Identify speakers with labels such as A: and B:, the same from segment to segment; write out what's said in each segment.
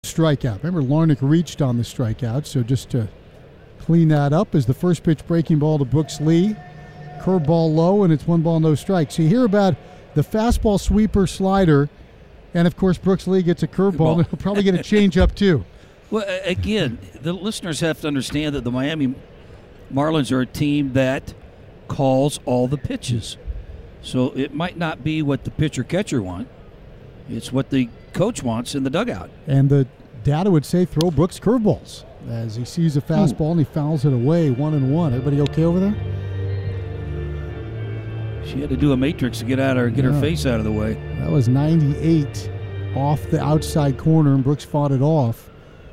A: strikeout. Remember, Larnach reached on the strikeout, so just to clean that up is the first pitch breaking ball to Brooks Lee. Curveball low, and it's 1 ball, no strikes. So you hear about the fastball, sweeper, slider, and of course Brooks Lee gets a curveball, and he'll probably get a changeup too.
B: Well, again, the listeners have to understand that the Miami Marlins are a team that calls all the pitches. So it might not be what the pitcher-catcher want. It's what the coach wants in the dugout.
A: And the data would say throw Brooks curveballs as he sees a fastball and he fouls it away 1-1. Everybody okay over there?
B: She had to do a matrix to get her face out of the way.
A: That was 98 off the outside corner, and Brooks fought it off.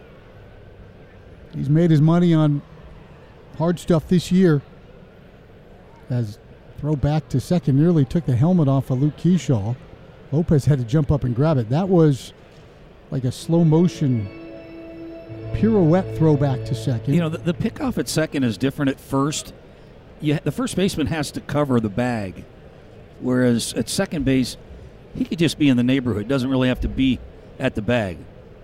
A: He's made his money on hard stuff this year. As throw back to second nearly took the helmet off of Luke Keyshaw. Lopez had to jump up and grab it. That was like a slow motion pirouette throw back to second.
B: You know, the pickoff at second is different at first. The first baseman has to cover the bag, whereas at second base, he could just be in the neighborhood. Doesn't really have to be at the bag.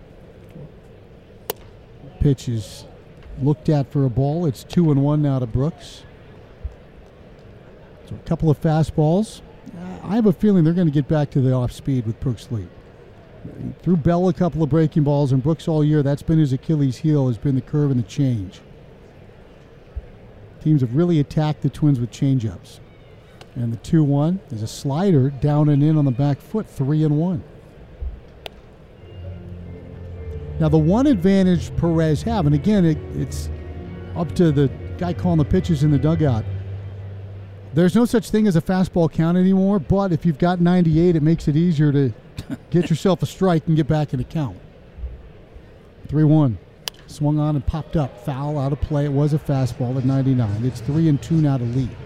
A: Pitch is looked at for a ball. It's 2-1 now to Brooks. So a couple of fastballs. I have a feeling they're going to get back to the off speed with Brooks Lee. He threw Bell a couple of breaking balls, and Brooks all year, that's been his Achilles heel, has been the curve and the change. Teams have really attacked the Twins with changeups. And the 2-1 is a slider down and in on the back foot, 3-1. Now the one advantage Perez have, and again, it's up to the guy calling the pitches in the dugout. There's no such thing as a fastball count anymore, but if you've got 98, it makes it easier to get yourself a strike and get back in the count. 3-1. Swung on and popped up. Foul, out of play. It was a fastball at 99. It's 3-2 now to Lee.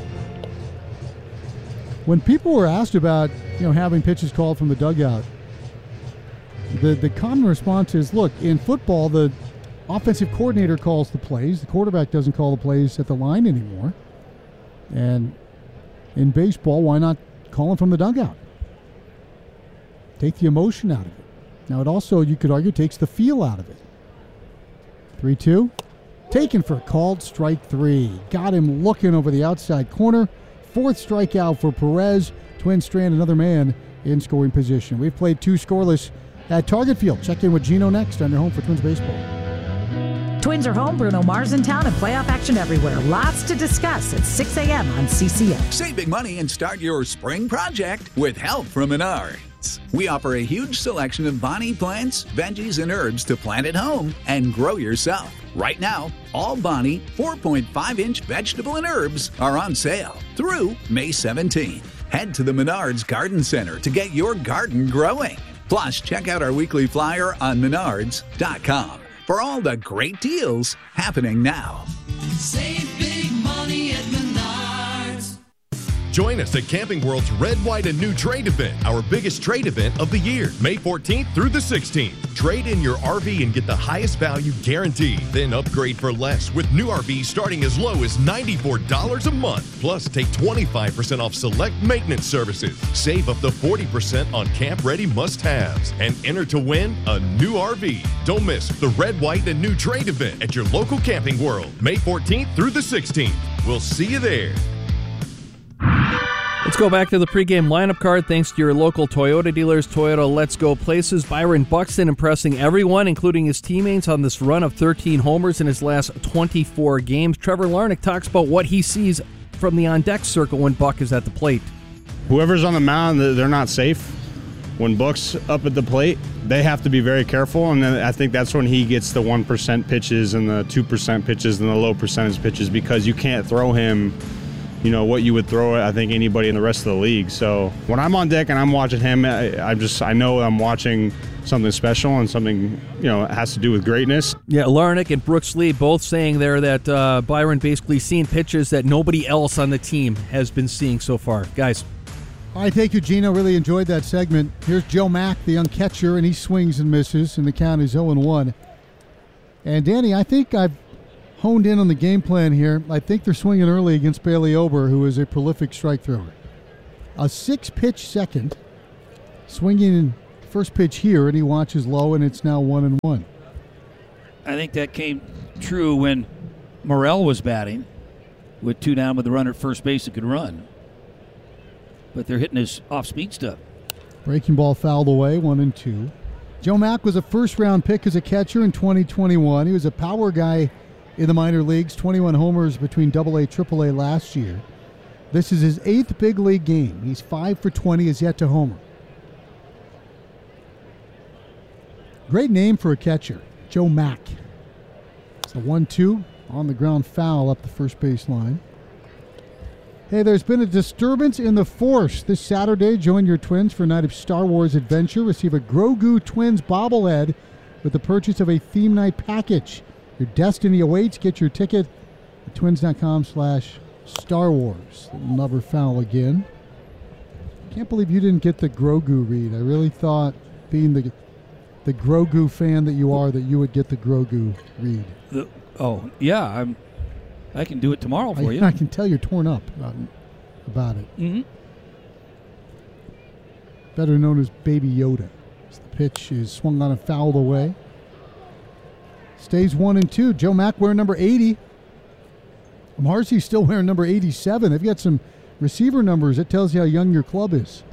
A: When people were asked about, having pitches called from the dugout, the common response is, look, in football, the offensive coordinator calls the plays. The quarterback doesn't call the plays at the line anymore. And in baseball, why not call them from the dugout? Take the emotion out of it. Now, it also, you could argue, takes the feel out of it. 3-2. Taken for a called strike 3. Got him looking over the outside corner. 4th strikeout for Perez. Twins strand another man in scoring position. We've played 2 scoreless at Target Field. Check in with Gino next on your home for Twins baseball.
C: Twins are home, Bruno Mars in town, and playoff action everywhere. Lots to discuss at 6 a.m. on CCO.
D: Save big money and start your spring project with help from Menards. We offer a huge selection of Bonnie plants, veggies, and herbs to plant at home and grow yourself. Right now, all Bonnie 4.5-inch vegetable and herbs are on sale through May 17th. Head to the Menards Garden Center to get your garden growing. Plus, check out our weekly flyer on menards.com for all the great deals happening now.
E: Save big money at Menards.
F: Join us at Camping World's Red, White, and New Trade Event, our biggest trade event of the year, May 14th through the 16th. Trade in your RV and get the highest value guaranteed. Then upgrade for less with new RVs starting as low as $94 a month. Plus, take 25% off select maintenance services. Save up to 40% on camp-ready must-haves. And enter to win a new RV. Don't miss the Red, White, and New Trade Event at your local Camping World, May 14th through the 16th. We'll see you there.
G: Let's go back to the pregame lineup card. Thanks to your local Toyota dealers, Toyota Let's Go Places. Byron Buxton impressing everyone, including his teammates, on this run of 13 homers in his last 24 games. Trevor Larnach talks about what he sees from the on-deck circle when Buck is at the plate.
H: Whoever's on the mound, they're not safe. When Buck's up at the plate, they have to be very careful, and then I think that's when he gets the 1% pitches and the 2% pitches and the low percentage pitches, because you can't throw him what you would throw at, I think, anybody in the rest of the league. So when I'm on deck and I'm watching him, I know I'm watching something special and something, it has to do with greatness.
G: Yeah, Larnach and Brooks Lee both saying there that Byron basically seen pitches that nobody else on the team has been seeing so far. Guys.
A: All right, thank you, Gino. Really enjoyed that segment. Here's Joe Mack, the young catcher, and he swings and misses, and the count is 0-1. And Danny, I think I've honed in on the game plan here. I think they're swinging early against Bailey Ober, who is a prolific strike thrower. A 6-pitch second, swinging First pitch here, and he watches low, and it's now 1-1.
B: I think that came true when Morrell was batting with 2 down with the runner at first base that could run. But they're hitting his off-speed stuff.
A: Breaking ball fouled away, 1-2. Joe Mack was a first-round pick as a catcher in 2021. He was a power guy in the minor leagues, 21 homers between AA and AAA last year. This is his 8th big league game. He's 5 for 20, is yet to homer. Great name for a catcher, Joe Mack. It's a 1-2 on the ground foul up the first base line. Hey, there's been a disturbance in the Force. This Saturday, join your twins for a night of Star Wars adventure. Receive a Grogu Twins bobblehead with the purchase of a theme night package. Your destiny awaits. Get your ticket at twins.com/Star Wars. Another foul again. Can't believe you didn't get the Grogu read. I really thought, being the Grogu fan that you are, that you would get the Grogu read.
B: I can do it tomorrow for you.
A: I can tell you're torn up about it.
B: Mm-hmm.
A: Better known as Baby Yoda. As the pitch is swung on and fouled away. Stays 1-2. Joe Mack wearing number 80. Marcy's still wearing number 87. They've got some receiver numbers. That tells you how young your club is.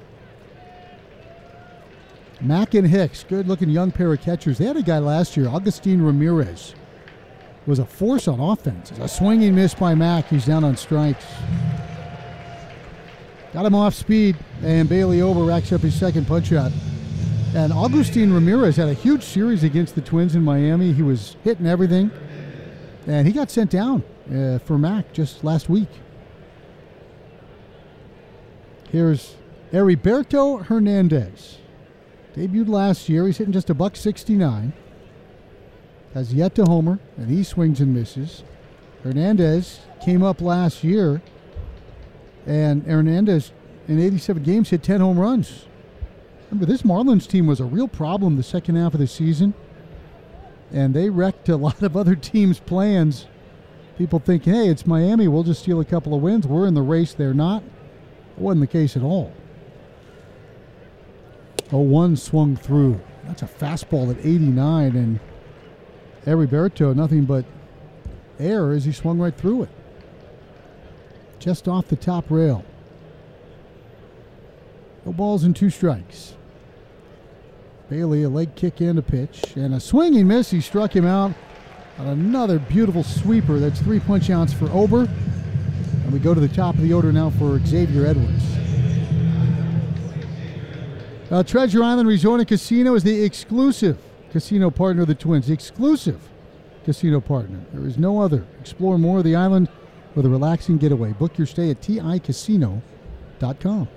A: Mack and Hicks, good-looking young pair of catchers. They had a guy last year, Agustin Ramirez, was a force on offense. A swinging miss by Mack. He's down on strikes. Got him off speed, and Bailey Ober racks up his second punch-out. And Agustin Ramirez had a huge series against the Twins in Miami. He was hitting everything, and he got sent down for Mack just last week. Here's Heriberto Hernandez. Debuted last year. He's hitting just $169. Has yet to homer, and he swings and misses. Hernandez came up last year, and Hernandez in 87 games hit 10 home runs. Remember, this Marlins team was a real problem the second half of the season, and they wrecked a lot of other teams' plans. People thinking, hey, it's Miami, we'll just steal a couple of wins. We're in the race. They're not. It wasn't the case at all. 0-1 swung through. That's a fastball at 89, and Heriberto, nothing but air as he swung right through it. Just off the top rail. No balls and 2 strikes. Bailey, a leg kick and a pitch, and a swinging miss. He struck him out on another beautiful sweeper. That's 3 punch outs for Ober. And we go to the top of the order now for Xavier Edwards. Treasure Island Resort and Casino is the exclusive casino partner of the Twins. The exclusive casino partner. There is no other. Explore more of the island with a relaxing getaway. Book your stay at ticasino.com.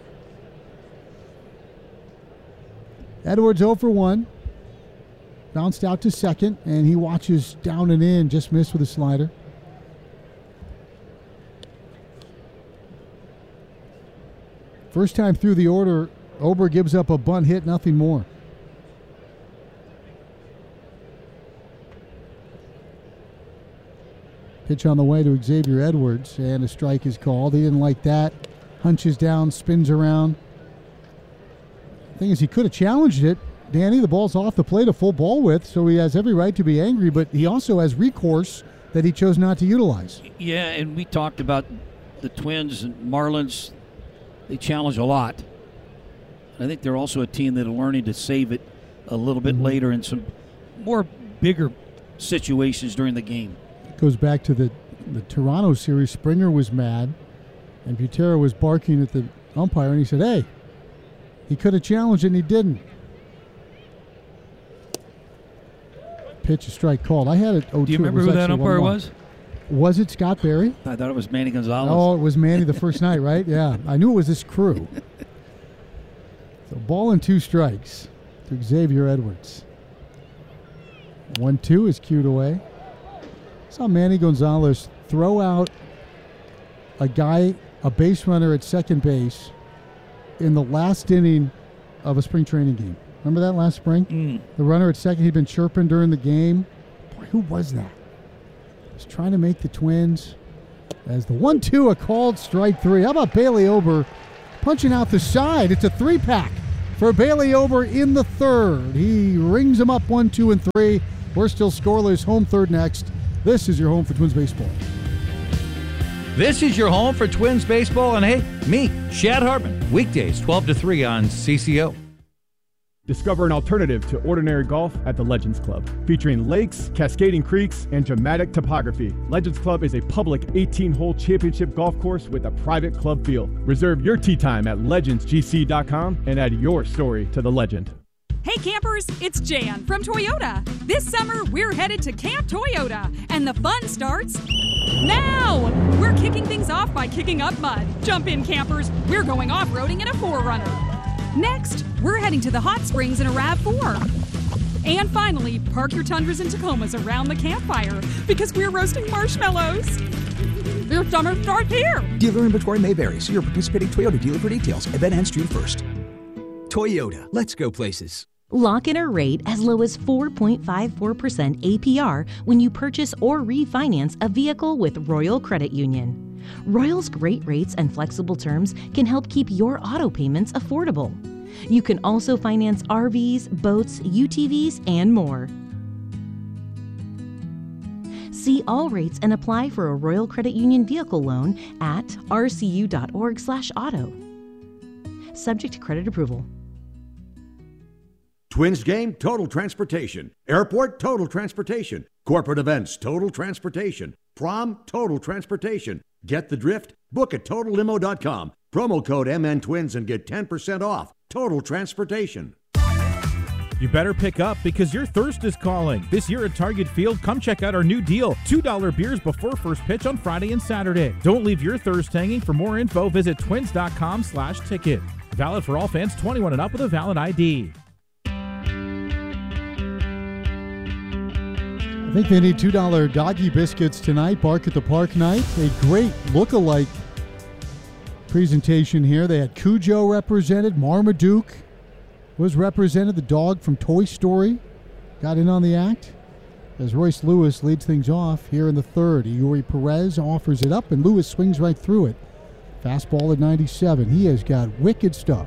A: Edwards 0 for 1. Bounced out to second, and he watches down and in. Just missed with a slider. First time through the order, Ober gives up a bunt hit, nothing more. Pitch on the way to Xavier Edwards, and a strike is called. He didn't like that. Hunches down, spins around. The thing is, he could have challenged it. Danny, the ball's off the plate, a full ball width, so he has every right to be angry, but he also has recourse that he chose not to utilize.
B: Yeah, and we talked about the Twins and Marlins. They challenge a lot. I think they're also a team that are learning to save it a little bit later in some more bigger situations during the game.
A: It goes back to the Toronto series. Springer was mad, and Butera was barking at the umpire, and he said, hey, he could have challenged it, and he didn't. Pitch, a strike called. I had it 0-2.
B: Do you remember who that umpire was?
A: Was it Scott Berry?
B: I thought it was Manny Gonzalez.
A: Oh, it was Manny the first night, right? Yeah, I knew it was this crew. So ball and 2 strikes to Xavier Edwards. 1-2 is cued away. Saw Manny Gonzalez throw out a base runner at second base in the last inning of a spring training game. Remember that last spring? The runner at second, he'd been chirping during the game. Boy, who was that? He was trying to make the Twins. As the 1-2, a called strike 3. How about Bailey Ober punching out the side? It's a 3-pack for Bailey over in the third. He rings them up 1, 2, and 3. We're still scoreless. Home third next. This is your home for Twins baseball.
I: This is your home for Twins baseball, and hey, me, Shad Hartman, weekdays 12 to 3 on CCO.
J: Discover an alternative to ordinary golf at the Legends Club. Featuring lakes, cascading creeks, and dramatic topography, Legends Club is a public 18-hole championship golf course with a private club field. Reserve your tee time at legendsgc.com and add your story to the legend.
K: Hey campers, it's Jan from Toyota. This summer, we're headed to Camp Toyota, and the fun starts now! We're kicking things off by kicking up mud. Jump in, campers. We're going off-roading in a 4Runner. Next, we're heading to the hot springs in a RAV4. And finally, park your Tundras and Tacomas around the campfire because we're roasting marshmallows. Your summer starts here.
L: Dealer inventory may vary. See your participating Toyota dealer for details. Event ends June 1st. Toyota, let's go places.
M: Lock in a rate as low as 4.54% APR when you purchase or refinance a vehicle with Royal Credit Union. Royal's great rates and flexible terms can help keep your auto payments affordable. You can also finance RVs, boats, UTVs, and more. See all rates and apply for a Royal Credit Union vehicle loan at rcu.org/auto. Subject to credit approval.
N: Twins game, Total Transportation. Airport, Total Transportation. Corporate events, Total Transportation. Prom, Total Transportation. Get the drift? Book at TotalLimo.com. Promo code MNTwins and get 10% off. Total Transportation.
O: You better pick up because your thirst is calling. This year at Target Field, come check out our new deal. $2 beers before first pitch on Friday and Saturday. Don't leave your thirst hanging. For more info, visit twins.com/ticket. Valid for all fans 21 and up with a valid ID.
A: I think they need $2 doggy biscuits tonight. Bark at the Park night. A great look-alike presentation here. They had Cujo represented. Marmaduke was represented. The dog from Toy Story got in on the act as Royce Lewis leads things off here in the third. Yuri Perez offers it up, and Lewis swings right through it. Fastball at 97. He has got wicked stuff.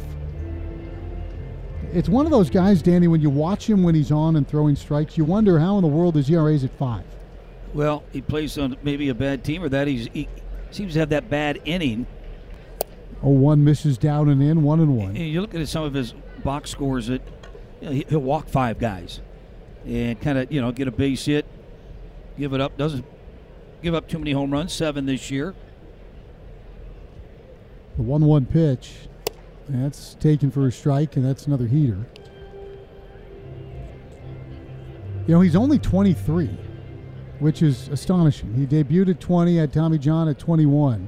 A: It's one of those guys, Danny, when you watch him when he's on and throwing strikes, you wonder how in the world his ERA is at 5.
B: Well, he plays on maybe a bad team or that he seems to have that bad inning.
A: 0-1 misses down and in, 1-1.
B: You look at some of his box scores, that he'll walk 5 guys and kind of get a base hit, give it up. Doesn't give up too many home runs, 7 this year.
A: The 1-1 pitch. That's taken for a strike, and that's another heater. He's only 23, which is astonishing. He debuted at 20, had Tommy John at 21.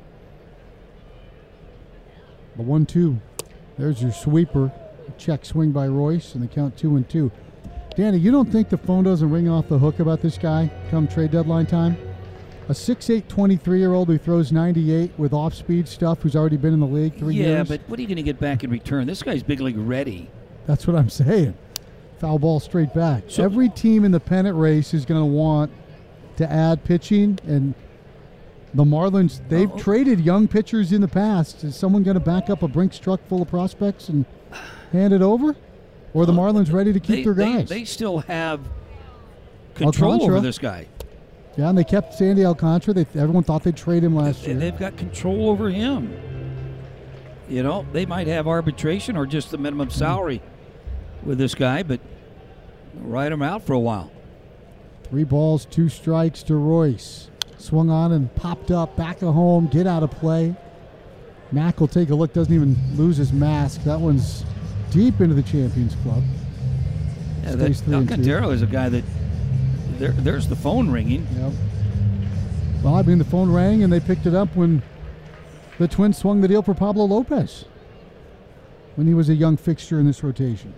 A: The 1-2. There's your sweeper. A check swing by Royce, and the count 2-2. Danny, you don't think the phone doesn't ring off the hook about this guy come trade deadline time? A 6'8", 23-year-old who throws 98 with off-speed stuff, who's already been in the league 3 years.
B: Yeah, but what are you going to get back in return? This guy's big league ready.
A: That's what I'm saying. Foul ball straight back. So every team in the pennant race is going to want to add pitching, and the Marlins, they've traded young pitchers in the past. Is someone going to back up a Brinks truck full of prospects and hand it over? Or are the Marlins ready to keep their guys?
B: They still have control over this guy.
A: Yeah, and they kept Sandy Alcantara. Everyone thought they'd trade him last year.
B: They've got control over him. They might have arbitration or just the minimum salary with this guy, but ride him out for a while.
A: 3 balls, 2 strikes to Royce. Swung on and popped up, back of home, get out of play. Mack will take a look, doesn't even lose his mask. That one's deep into the Champions Club.
B: Yeah, Alcantara is a guy that there's the phone ringing.
A: Yep. Well, the phone rang, and they picked it up when the Twins swung the deal for Pablo Lopez when he was a young fixture in this rotation.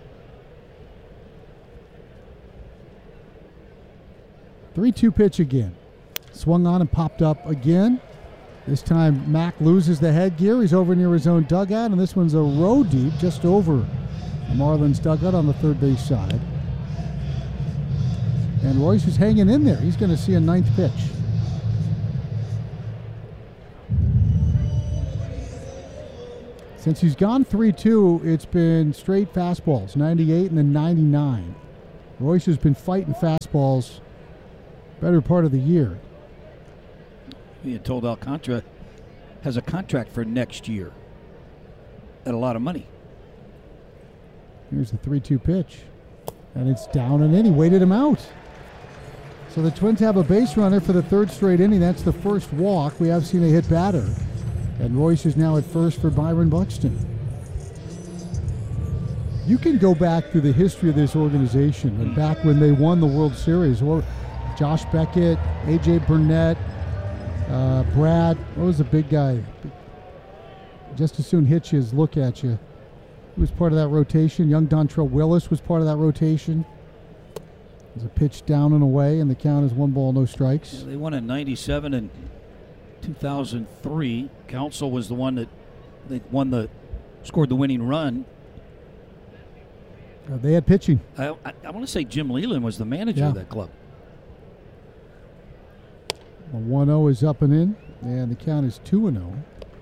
A: 3-2 pitch again. Swung on and popped up again. This time Mack loses the headgear. He's over near his own dugout, and this one's a row deep just over the Marlins dugout on the third base side. And Royce is hanging in there. He's going to see a 9th pitch. Since he's gone 3-2, it's been straight fastballs, 98 and then 99. Royce has been fighting fastballs better part of the year.
B: He had told Alcantara has a contract for next year at a lot of money.
A: Here's the 3-2 pitch. And it's down and in. He waited him out. So the Twins have a base runner for the third straight inning. That's the first walk. We have seen a hit batter. And Royce is now at first for Byron Buxton. You can go back through the history of this organization and back when they won the World Series. Or Josh Beckett, A.J. Burnett, Brad. What was the big guy? Just as soon hit you as look at you. He was part of that rotation. Young Dontrell Willis was part of that rotation. There's a pitch down and away, and the count is 1 ball, no strikes.
B: Yeah, they won in 97 and 2003. Council was the one that scored the winning run.
A: They had pitching.
B: I want to say Jim Leland was the manager of that club.
A: A 1-0 is up and in, and the count is 2-0.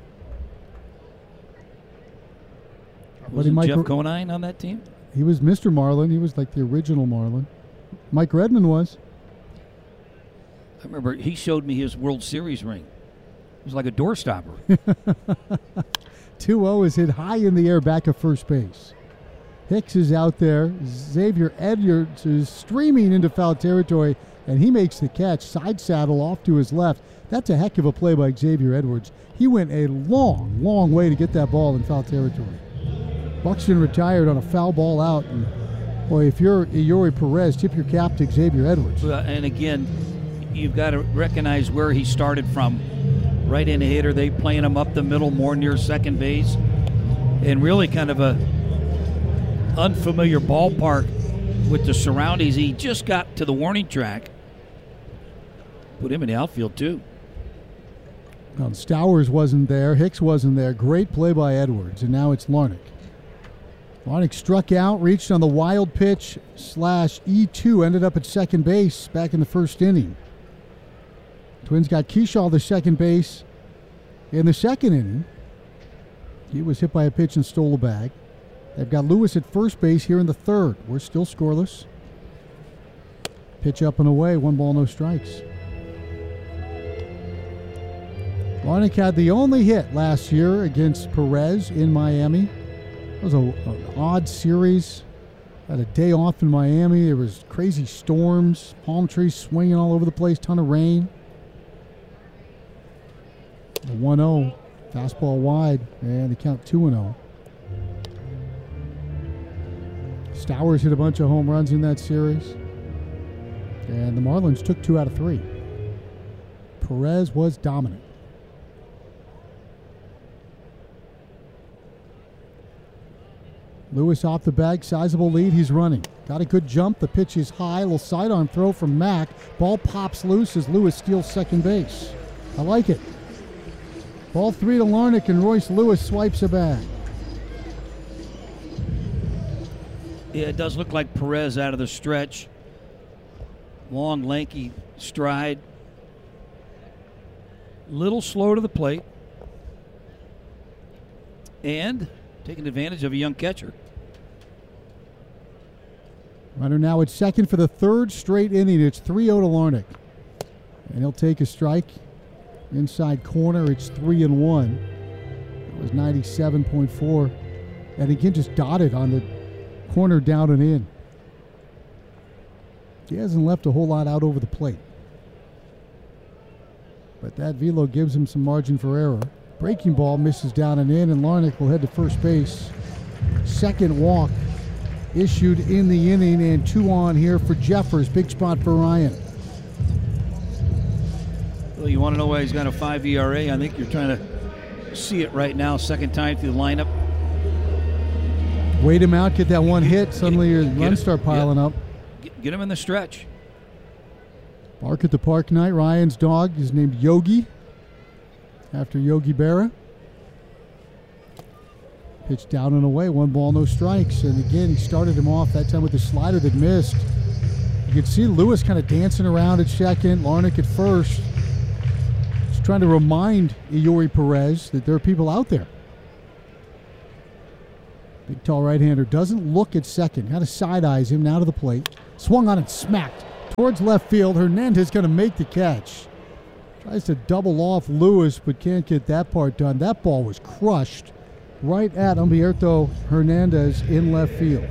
B: Wasn't Jeff Conine on that team?
A: He was Mr. Marlin. He was like the original Marlin. Mike Redmond was.
B: I remember he showed me his World Series ring. It was like a doorstopper.
A: 2-0 is hit high in the air back of first base. Hicks is out there. Xavier Edwards is streaming into foul territory, and he makes the catch. Side saddle off to his left. That's a heck of a play by Xavier Edwards. He went a long, long way to get that ball in foul territory. Buxton retired on a foul ball out. And boy, if you're Yuri Perez, tip your cap to Xavier Edwards.
B: And again, you've got to recognize where he started from. Right in a hitter, they playing him up the middle, more near second base. And really kind of a unfamiliar ballpark with the surroundings. He just got to the warning track. Put him in the outfield, too.
A: Well, Stowers wasn't there. Hicks wasn't there. Great play by Edwards. And now it's Larnach. Larnach struck out, reached on the wild pitch / E2, ended up at second base back in the first inning. Twins got Kershaw to second base in the second inning. He was hit by a pitch and stole a bag. They've got Lewis at first base here in the third. We're still scoreless. Pitch up and away, 1 ball, no strikes. Larnach had the only hit last year against Perez in Miami. It was an odd series. Had a day off in Miami. There was crazy storms, palm trees swinging all over the place, ton of rain. The 1-0, fastball wide, and the count 2-0. Stowers hit a bunch of home runs in that series. And the Marlins took 2 out of 3. Perez was dominant. Lewis off the bag, sizable lead, he's running. Got a good jump, the pitch is high, little sidearm throw from Mack. Ball pops loose as Lewis steals second base. I like it. Ball 3 to Larnach, and Royce Lewis swipes a bag.
B: Yeah, it does look like Perez out of the stretch. Long, lanky stride. Little slow to the plate. And taking advantage of a young catcher.
A: Runner now at second for the third straight inning. It's 3-0 to Larnach. And he'll take a strike. Inside corner, it's 3-1. It was 97.4. And again, just dotted on the corner, down and in. He hasn't left a whole lot out over the plate. But that velo gives him some margin for error. Breaking ball misses down and in, and Larnach will head to first base. Second walk issued in the inning, and 2 on here for Jeffers. Big spot for Ryan.
B: Well, you want to know why he's got a 5 ERA? I think you're trying to see it right now. Second time through the lineup.
A: Wait him out, get that one hit. Suddenly your runs start piling up.
B: Get him in the stretch.
A: Bark at the Park night. Ryan's dog is named Yogi, after Yogi Berra. Pitch down and away, 1 ball, no strikes. And again, he started him off that time with the slider that missed. You could see Lewis kind of dancing around at second, Larnach at first. Just trying to remind Yuri Perez that there are people out there. Big, tall right-hander doesn't look at second. Got to side-eyes him now to the plate. Swung on and smacked towards left field. Hernandez going to make the catch. Tries to double off Lewis, but can't get that part done. That ball was crushed right at Humberto Hernandez in left field.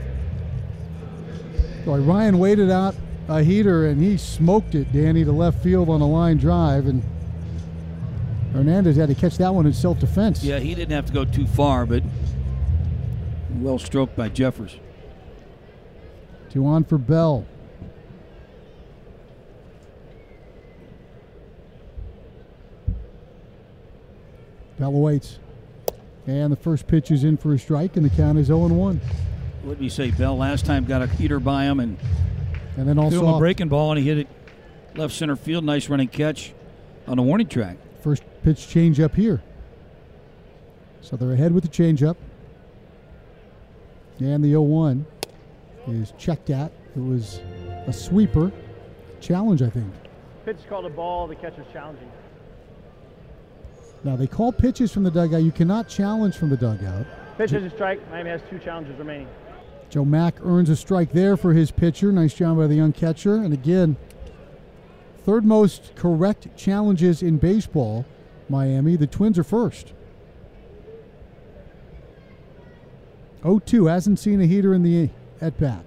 A: So Ryan waited out a heater, and he smoked it, Danny, to left field on a line drive, and Hernandez had to catch that one in self-defense.
B: Yeah, he didn't have to go too far, but well stroked by Jeffers.
A: 2 on for Bell. Bell awaits. And the first pitch is in for a strike, and the count is 0-1.
B: What did you say, Bell? Last time got a heater by him and
A: then also
B: threw him a breaking ball, and he hit it left center field. Nice running catch on the warning track.
A: First pitch change up here. So they're ahead with the change up. And the 0-1 is checked at. It was a sweeper. Challenge, I think.
P: Pitch is called a ball. The catcher's challenging.
A: Now, they call pitches from the dugout. You cannot challenge from the dugout.
P: Pitch is a strike. Miami has 2 challenges remaining.
A: Joe Mack earns a strike there for his pitcher. Nice job by the young catcher. And again, third most correct challenges in baseball, Miami. The Twins are first. 0-2, hasn't seen a heater in the at-bat.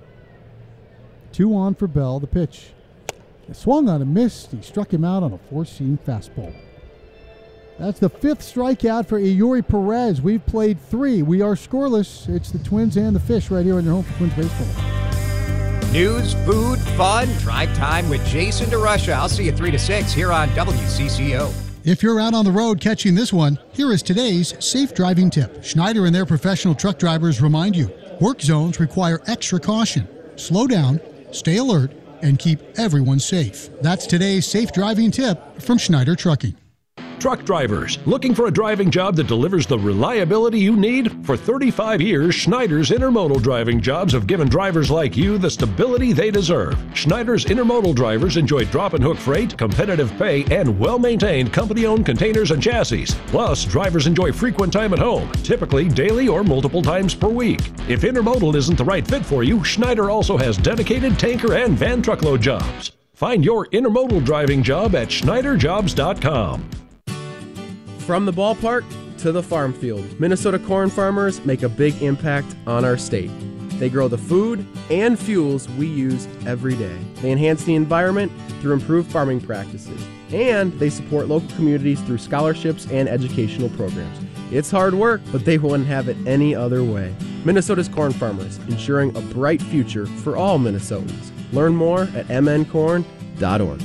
A: 2 on for Bell, the pitch. It swung on and missed. He struck him out on a four-seam fastball. That's the 5th strikeout for Eury Perez. We've played 3. We are scoreless. It's the Twins and the Fish right here on your home for Twins baseball.
Q: News, food, fun, drive time with Jason DeRusha. I'll see you 3 to 6 here on WCCO.
A: If you're out on the road catching this one, here is today's safe driving tip. Schneider and their professional truck drivers remind you, work zones require extra caution. Slow down, stay alert, and keep everyone safe. That's today's safe driving tip from Schneider Trucking.
R: Truck drivers, looking for a driving job that delivers the reliability you need? For 35 years, Schneider's intermodal driving jobs have given drivers like you the stability they deserve. Schneider's intermodal drivers enjoy drop and hook freight, competitive pay, and well-maintained company-owned containers and chassis. Plus, drivers enjoy frequent time at home, typically daily or multiple times per week. If intermodal isn't the right fit for you, Schneider also has dedicated tanker and van truckload jobs. Find your intermodal driving job at schneiderjobs.com.
S: From the ballpark to the farm field, Minnesota corn farmers make a big impact on our state. They grow the food and fuels we use every day. They enhance the environment through improved farming practices. And they support local communities through scholarships and educational programs. It's hard work, but they wouldn't have it any other way. Minnesota's corn farmers, ensuring a bright future for all Minnesotans. Learn more at mncorn.org.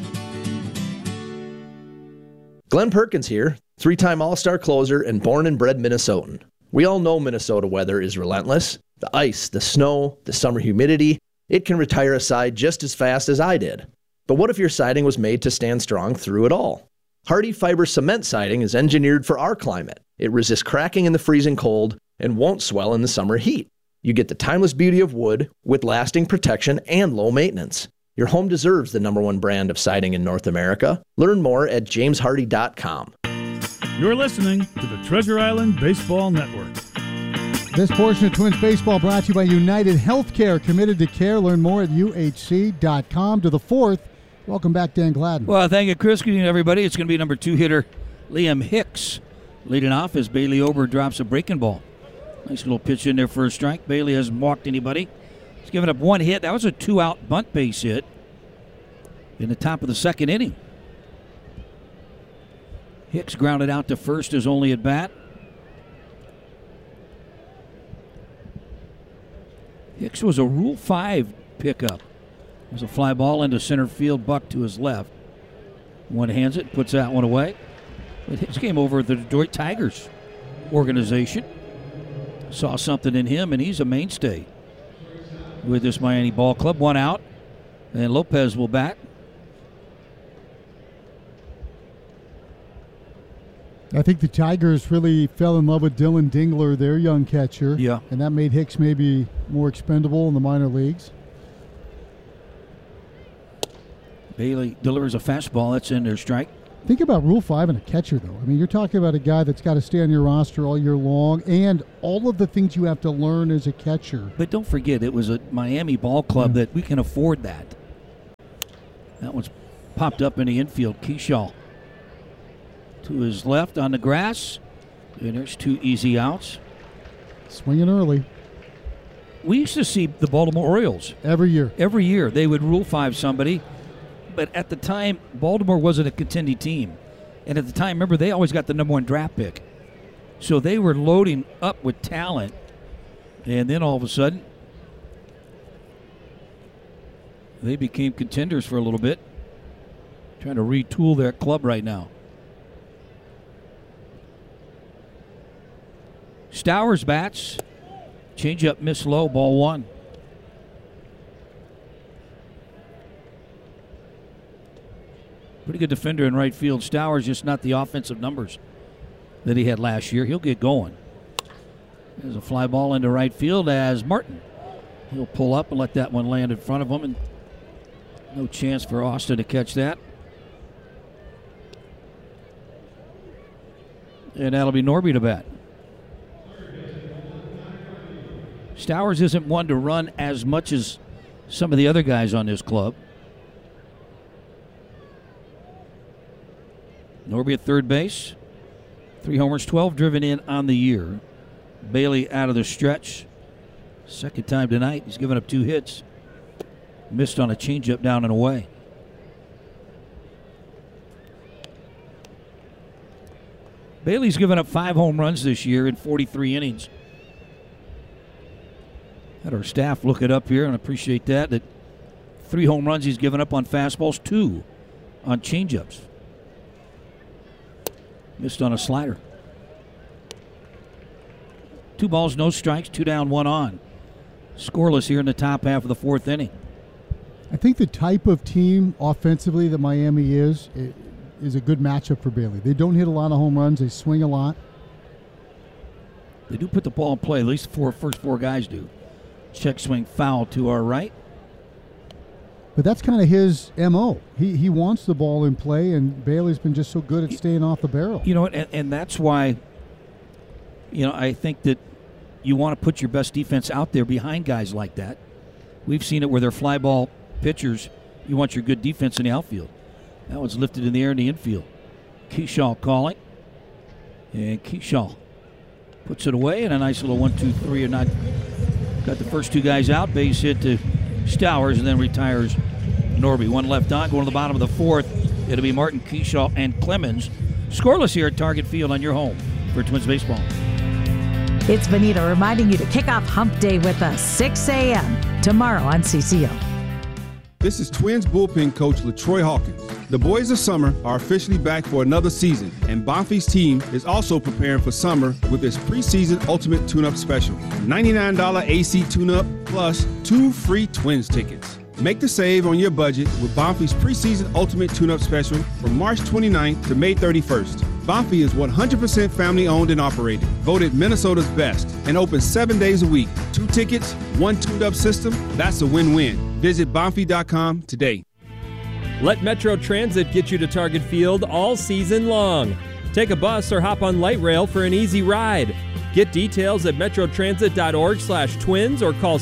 T: Glenn Perkins here, 3-time All-Star closer and born and bred Minnesotan. We all know Minnesota weather is relentless. The ice, the snow, the summer humidity, it can retire a side just as fast as I did. But what if your siding was made to stand strong through it all? Hardy Fiber Cement Siding is engineered for our climate. It resists cracking in the freezing cold and won't swell in the summer heat. You get the timeless beauty of wood with lasting protection and low maintenance. Your home deserves the #1 brand of siding in North America. Learn more at jameshardy.com.
U: You're listening to the Treasure Island Baseball Network.
A: This portion of Twins Baseball brought to you by United Healthcare, committed to care. Learn more at uhc.com. To the 4th. Welcome back, Dan Gladden.
B: Well, thank you, Chris. Good evening, everybody. It's going to be number 2 hitter Liam Hicks leading off as Bailey Ober drops a breaking ball. Nice little pitch in there for a strike. Bailey hasn't walked anybody. He's given up 1 hit. That was a 2-out bunt base hit in the top of the 2nd inning. Hicks grounded out to first his only at bat. Hicks was a Rule 5 pickup. It was a fly ball into center field, Buck to his left. One hands it, puts that one away. But Hicks came over to the Detroit Tigers organization. Saw something in him, and he's a mainstay with this Miami ball club. 1 out, and Lopez will bat.
A: I think the Tigers really fell in love with Dylan Dingler, their young catcher.
B: Yeah.
A: And that made Hicks maybe more expendable in the minor leagues.
B: Bailey delivers a fastball. That's in there, strike.
A: Think about Rule 5 and a catcher, though. I mean, you're talking about a guy that's got to stay on your roster all year long and all of the things you have to learn as a catcher.
B: But don't forget, it was a Miami ball club that we can afford that. That one's popped up in the infield. Keyshaw to his left on the grass. And there's 2 easy outs.
A: Swinging early.
B: We used to see the Baltimore Orioles.
A: Every year.
B: Every year. They would Rule 5 somebody. But at the time, Baltimore wasn't a contending team. And at the time, remember, they always got the number 1 draft pick. So they were loading up with talent. And then all of a sudden, they became contenders for a little bit. Trying to retool their club right now. Stowers bats. Change-up miss low, ball 1. Pretty good defender in right field. Stowers, just not the offensive numbers that he had last year. He'll get going. There's a fly ball into right field as Martin. He'll pull up and let that one land in front of him. And no chance for Austin to catch that. And that'll be Norby to bat. Stowers isn't one to run as much as some of the other guys on this club. Norby at third base. 3 homers, 12 driven in on the year. Bailey out of the stretch. Second time tonight. He's given up 2 hits. Missed on a changeup down and away. Bailey's given up 5 home runs this year in 43 innings. Had our staff look it up here and appreciate that 3 home runs he's given up on fastballs, 2 on changeups. Missed on a slider. 2 balls, no strikes, 2 down, 1 on. Scoreless here in the top half of the 4th inning.
A: I think the type of team offensively that Miami is a good matchup for Bailey. They don't hit a lot of home runs. They swing a lot.
B: They do put the ball in play. At least the first 4 guys do. Check swing foul to our right.
A: But that's kind of his M.O. He wants the ball in play, and Bailey's been just so good at staying off the barrel.
B: You know, and that's why, I think that you want to put your best defense out there behind guys like that. We've seen it where they're fly ball pitchers. You want your good defense in the outfield. That one's lifted in the air in the infield. Keyshaw calling. And Keyshaw puts it away, and a nice little 1-2-3 or not. Got the first 2 guys out. Base hit to Stowers, and then retires Norby. 1 left on. Going to the bottom of the 4th. It'll be Martin, Keyshaw, and Clemens. Scoreless here at Target Field on your home for Twins baseball.
C: It's Benita reminding you to kick off Hump Day with us, 6 a.m. tomorrow on CCO.
V: This is Twins bullpen coach LaTroy Hawkins. The boys of summer are officially back for another season, and Bonfie's team is also preparing for summer with its preseason ultimate tune-up special. $99 AC tune-up plus 2 free Twins tickets. Make the save on your budget with Bonfie's preseason ultimate tune-up special from March 29th to May 31st. Bonfie is 100% family-owned and operated, voted Minnesota's best, and open 7 days a week. 2 tickets, 1 tuned-up system, that's a win-win. Visit Bonfie.com today.
W: Let Metro Transit get you to Target Field all season long. Take a bus or hop on light rail for an easy ride. Get details at metrotransit.org/twins or call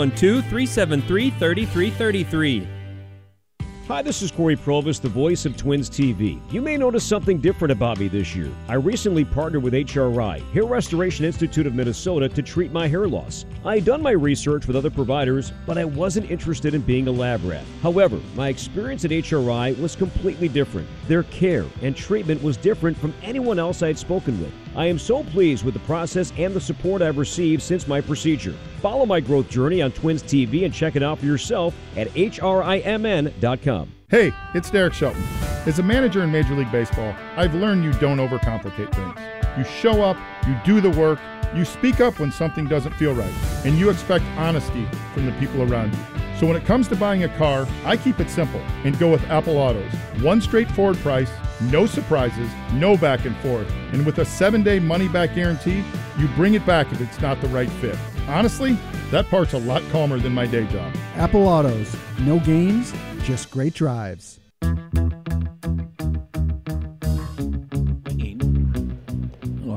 W: 612-373-3333.
X: Hi, this is Corey Provis, the voice of Twins TV. You may notice something different about me this year. I recently partnered with HRI, Hair Restoration Institute of Minnesota, to treat my hair loss. I had done my research with other providers, but I wasn't interested in being a lab rat. However, my experience at HRI was completely different. Their care and treatment was different from anyone else I had spoken with. I am so pleased with the process and the support I've received since my procedure. Follow my growth journey on Twins TV and check it out for yourself at hrimn.com.
Y: Hey, it's Derek Shelton. As a manager in Major League Baseball, I've learned you don't overcomplicate things. You show up, you do the work, you speak up when something doesn't feel right, and you expect honesty from the people around you. So when it comes to buying a car, I keep it simple and go with Apple Autos. One straightforward price, no surprises, no back and forth. And with a 7-day money-back guarantee, you bring it back if it's not the right fit. Honestly, that part's a lot calmer than my day job.
Z: Apple Autos. No games, just great drives.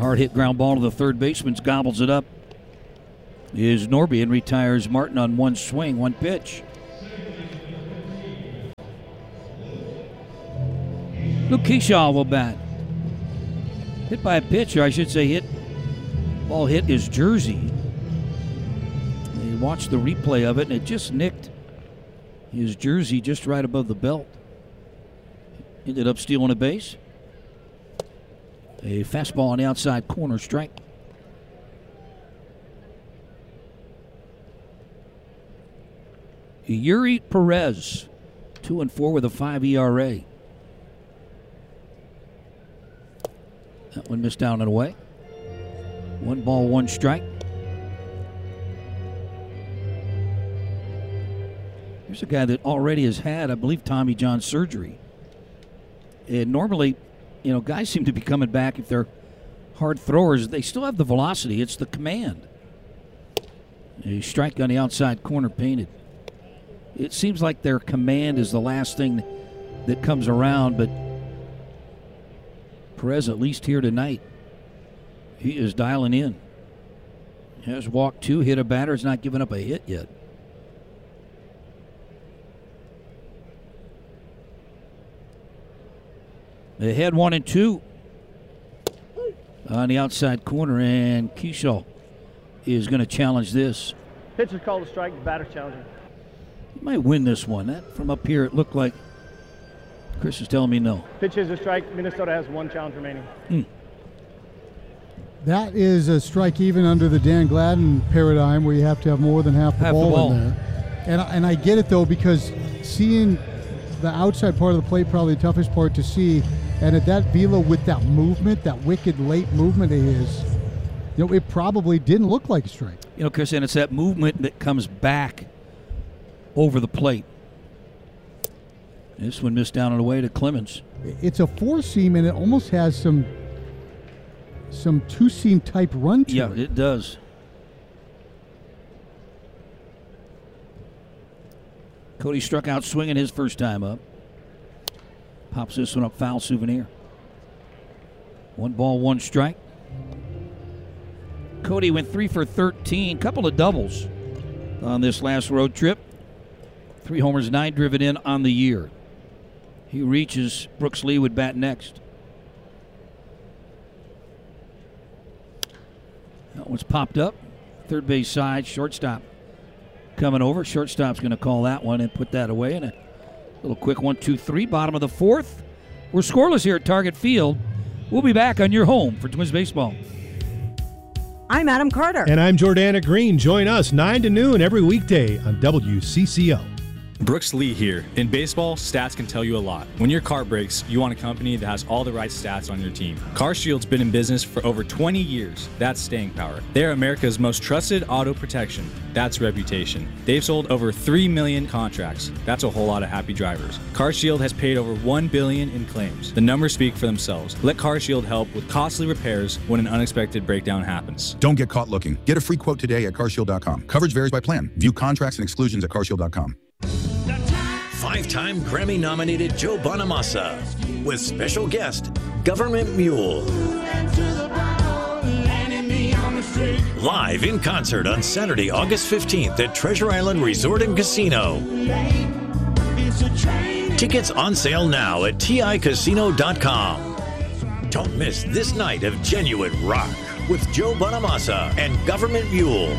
B: Hard hit ground ball to the third baseman, gobbles it up. Is Norby and retires Martin on one swing, one pitch. Luke Keyshaw will bat. Hit by a pitch, or I should say ball hit his jersey. He watched the replay of it, and it just nicked his jersey just right above the belt. Ended up stealing a base. A fastball on the outside corner, strike. Yuri Perez, 2-4 with a 5 ERA. That one missed down and away. 1 ball, 1 strike. Here's a guy that already has had, I believe, Tommy John surgery. And normally, guys seem to be coming back if they're hard throwers. They still have the velocity. It's the command. A strike on the outside corner painted. It seems like their command is the last thing that comes around, but Perez, at least here tonight, he is dialing in. Has walked 2, hit a batter, has not given up a hit yet. They had 1-2 on the outside corner, and Keyshaw is going to challenge this.
P: Pitch is called a strike, batter challenging.
B: He might win this one. That from up here, it looked like Chris is telling me no.
P: Pitch is a strike. Minnesota has 1 challenge remaining.
A: That is a strike even under the Dan Gladden paradigm, where you have to have more than half the ball in there. And I get it, though, because seeing the outside part of the plate, probably the toughest part to see. And at that velo with that movement, that wicked late movement it is, it probably didn't look like a strike.
B: Chris, and it's that movement that comes back over the plate. This one missed down and away to Clemens.
A: It's a 4-seam, and it almost has some 2-seam type run to it.
B: Yeah, it does. Cody struck out swinging his first time up. Pops this one up, foul souvenir. 1 ball, 1 strike. Cody went 3 for 13, couple of doubles on this last road trip. 3 homers, 9 driven in on the year. He reaches. Brooks Lee would bat next. That one's popped up. Third base side, shortstop coming over. Shortstop's going to call that one and put that away. And a little quick 1-2-3, bottom of the 4th. We're scoreless here at Target Field. We'll be back on your home for Twins baseball.
D: I'm Adam Carter.
E: And I'm Jordana Green. Join us 9 to noon every weekday on WCCO.
F: Brooks Lee here. In baseball, stats can tell you a lot. When your car breaks, you want a company that has all the right stats on your team. CarShield's been in business for over 20 years. That's staying power. They're America's most trusted auto protection. That's reputation. They've sold over 3 million contracts. That's a whole lot of happy drivers. CarShield has paid over $1 billion in claims. The numbers speak for themselves. Let CarShield help with costly repairs when an unexpected breakdown happens.
G: Don't get caught looking. Get a free quote today at carshield.com. Coverage varies by plan. View contracts and exclusions at carshield.com.
H: 5-time Grammy-nominated Joe Bonamassa with special guest Government Mule. Live in concert on Saturday, August 15th at Treasure Island Resort and Casino. Tickets on sale now at TICasino.com. Don't miss this night of genuine rock with Joe Bonamassa and Government Mule.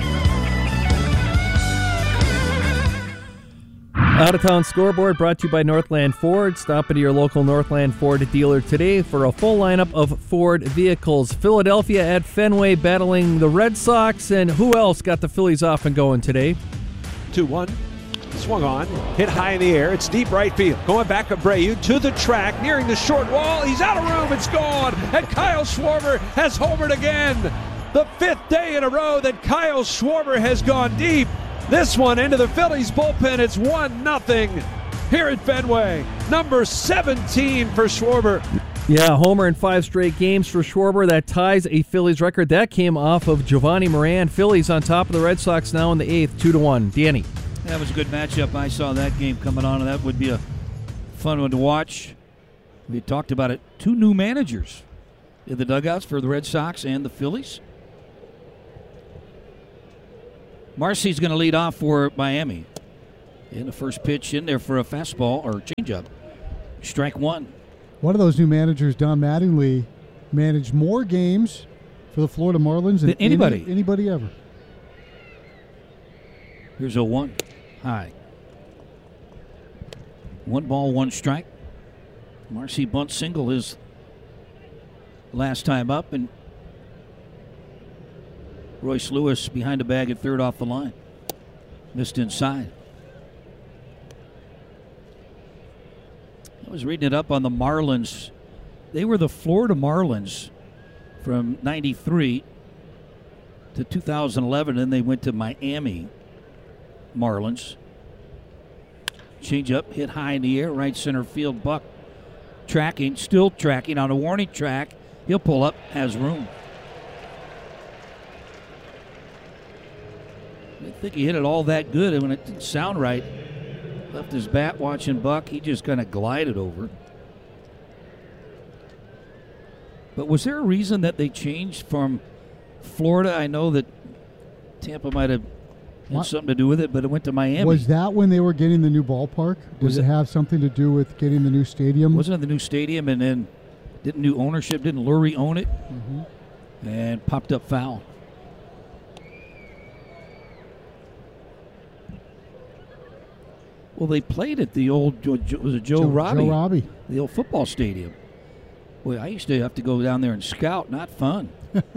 W: Out-of-town scoreboard brought to you by Northland Ford. Stop into your local Northland Ford dealer today for a full lineup of Ford vehicles. Philadelphia at Fenway battling the Red Sox, and who else got the Phillies off and going today?
Z: 2-1. Swung on, hit high in the air. It's deep right field. Going back Abreu to the track, nearing the short wall. He's out of room. It's gone. And Kyle Schwarber has homered again. The 5th day in a row that Kyle Schwarber has gone deep. This one into the Phillies bullpen. It's 1-0 here at Fenway. Number 17 for Schwarber.
W: Yeah, homer in 5 straight games for Schwarber. That ties a Phillies record. That came off of Giovanni Moran. Phillies on top of the Red Sox now in the 8th, 2-1. Danny.
B: That was a good matchup. I saw that game coming on, and that would be a fun one to watch. We talked about it. 2 new managers in the dugouts for the Red Sox and the Phillies. Marcy's going to lead off for Miami. And the first pitch in there for a fastball or changeup. Strike one.
A: One of those new managers, Don Mattingly, managed more games for the Florida Marlins than anybody ever.
B: Here's a 1 high. 1 ball, 1 strike. Marcy bunt single his last time up, and Royce Lewis behind the bag at third off the line. Missed inside. I was reading it up on the Marlins. They were the Florida Marlins from 93 to 2011, and they went to Miami Marlins. Change up, hit high in the air, right center field. Buck still tracking on a warning track. He'll pull up, has room. I didn't think he hit it all that good, and when it didn't sound right, left his bat watching Buck. He just kind of glided over. But was there a reason that they changed from Florida? I know that Tampa might have had something to do with it, but it went to Miami.
A: Was that when they were getting the new ballpark? Does it have something to do with getting the new stadium?
B: Wasn't it the new stadium, and then didn't new ownership, didn't Lurie own it? Mm-hmm. And popped up foul. Well, they played at the old, was it Joe Robbie?
A: Joe Robbie.
B: The old football stadium. Boy, I used to have to go down there and scout. Not fun.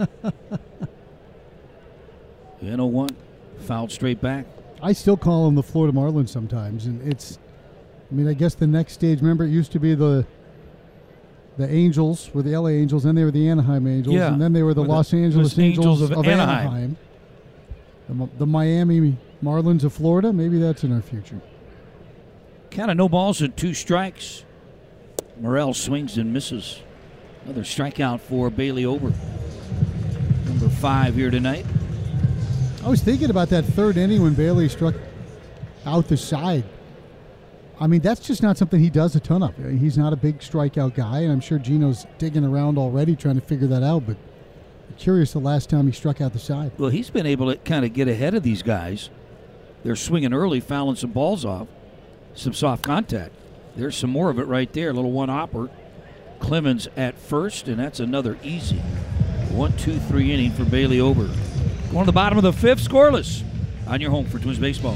B: And 1 fouled straight back.
A: I still call them the Florida Marlins sometimes, and I guess the next stage. Remember, it used to be the Angels were the LA Angels, then they were the Anaheim Angels, and then they were the Los Angeles Angels of Anaheim. The Miami Marlins of Florida. Maybe that's in our future.
B: Count of no balls and 2 strikes. Morel swings and misses. Another strikeout for Bailey Ober. Number 5 here tonight.
A: I was thinking about that third inning when Bailey struck out the side. I mean, that's just not something he does a ton of. He's not a big strikeout guy, and I'm sure Gino's digging around already trying to figure that out, but I'm curious the last time he struck out the side.
B: Well, he's been able to kind of get ahead of these guys. They're swinging early, fouling some balls off. Some soft contact. There's some more of it right there. A little 1-hopper. Clemens at first, and that's another easy 1-2-3 inning for Bailey Ober. Going to the bottom of the 5th, scoreless on your home for Twins baseball.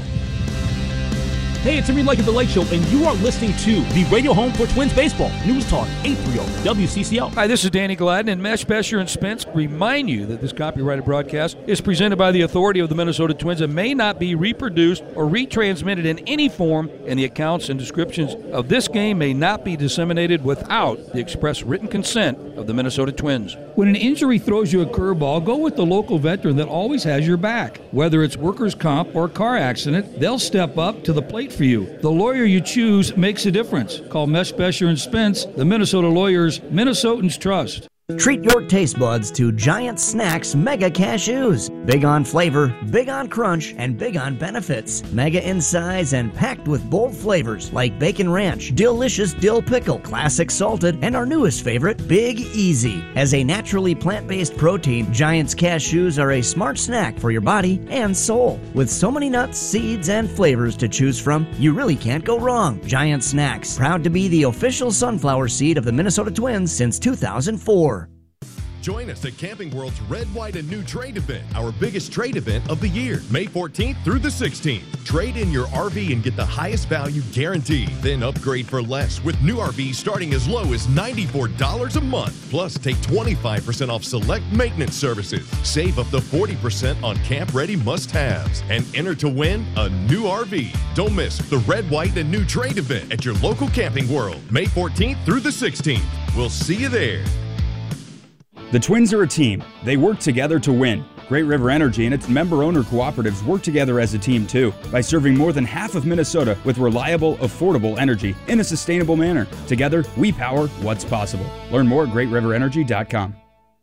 I: Hey, it's Reed Lake of the Lake Show, and you are listening to the radio home for Twins baseball. News Talk 830 WCCO.
B: Hi, this is Danny Gladden, and Mesh, Besher, and Spence remind you that this copyrighted broadcast is presented by the authority of the Minnesota Twins and may not be reproduced or retransmitted in any form, and the accounts and descriptions of this game may not be disseminated without the express written consent of the Minnesota Twins. When an injury throws you a curveball, go with the local veteran that always has your back. Whether it's workers' comp or car accident, they'll step up to the plate for you. The lawyer you choose makes a difference. Call Mesh, Besher, and Spence, the Minnesota lawyers Minnesotans trust.
J: Treat your taste buds to Giant Snacks Mega Cashews. Big on flavor, big on crunch, and big on benefits. Mega in size and packed with bold flavors like Bacon Ranch, Delicious Dill Pickle, Classic Salted, and our newest favorite, Big Easy. As a naturally plant-based protein, Giant's Cashews are a smart snack for your body and soul. With so many nuts, seeds, and flavors to choose from, you really can't go wrong. Giant Snacks, proud to be the official sunflower seed of the Minnesota Twins since 2004.
K: Join us at Camping World's Red, White, and New Trade event, our biggest trade event of the year, May 14th through the 16th. Trade in your RV and get the highest value guaranteed. Then upgrade for less with new RVs starting as low as $94 a month. Plus, take 25% off select maintenance services. Save up to 40% on camp-ready must-haves. And enter to win a new RV. Don't miss the Red, White, and New Trade event at your local Camping World, May 14th through the 16th. We'll see you there.
L: The Twins are a team. They work together to win. Great River Energy and its member-owner cooperatives work together as a team, too, by serving more than half of Minnesota with reliable, affordable energy in a sustainable manner. Together, we power what's possible. Learn more at GreatRiverEnergy.com.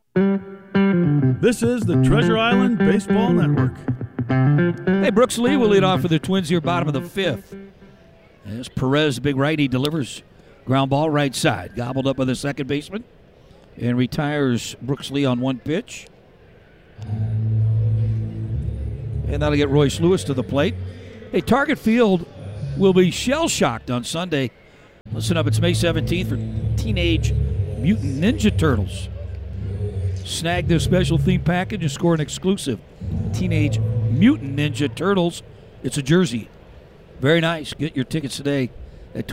U: This is the Treasure Island Baseball Network.
B: Hey, Brooks Lee will lead off for the Twins here, bottom of the 5th. As Perez, big righty, delivers ground ball right side. Gobbled up by the second baseman. and retires Brooks Lee on 1 pitch. And that'll get Royce Lewis to the plate. Hey, Target Field will be shell-shocked on Sunday. Listen up, it's May 17th for Teenage Mutant Ninja Turtles. Snag this special theme package and score an exclusive Teenage Mutant Ninja Turtles. It's a jersey. Very nice. Get your tickets today at